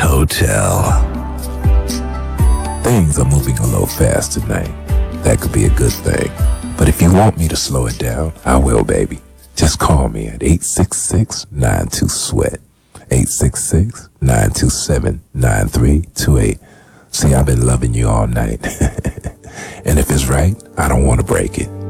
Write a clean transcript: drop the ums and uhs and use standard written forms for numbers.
Hotel. Things are moving a little fast tonight. That could be a good thing. But if you want me to slow it down, I will, baby. Just call me at 866-92-SWEAT. 866-927-9328. See, I've been loving you all night. And if it's right, I don't want to break it.